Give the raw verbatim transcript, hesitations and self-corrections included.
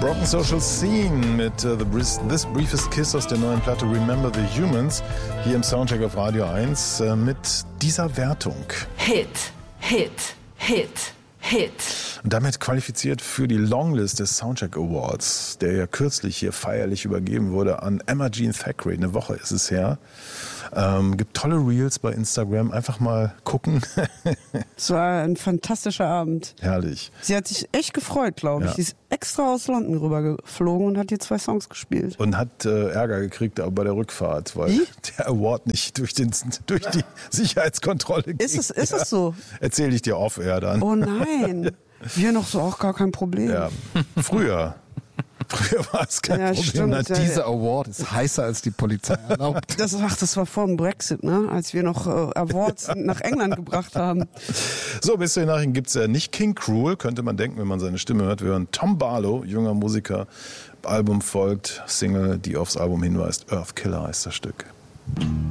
Broken Social Scene mit uh, the Brief, This Briefest Kiss aus der neuen Platte Remember the Humans, hier im Soundcheck auf Radio eins uh, mit dieser Wertung. Hit, Hit, Hit, Hit. Und damit qualifiziert für die Longlist des Soundcheck Awards, der ja kürzlich hier feierlich übergeben wurde an Emma Jean Thackeray. Eine Woche ist es her. Ähm, gibt tolle Reels bei Instagram. Einfach mal gucken. Es war ein fantastischer Abend. Herrlich. Sie hat sich echt gefreut, glaube ich. Ja. Sie ist extra aus London rübergeflogen und hat hier zwei Songs gespielt. Und hat äh, Ärger gekriegt aber bei der Rückfahrt, weil Wie? der Award nicht durch, den, durch die Sicherheitskontrolle ging. Ist es, ist es so? Erzähl ich dir off-air dann. Oh nein. Wir noch so auch gar kein Problem. Ja. Früher. Früher war es kein Ja, Problem. stimmt. Nein, Ja, Dieser Award ist heißer als die Polizei erlaubt. Das, ach, das war vor dem Brexit, ne? Als wir noch äh, Awards nach England gebracht haben. So, bis zu den Nachrichten gibt es ja nicht King Cruel, könnte man denken, wenn man seine Stimme hört. Wir hören Tom Barlow, junger Musiker. Album folgt, Single, die aufs Album hinweist. Earth Killer heißt das Stück.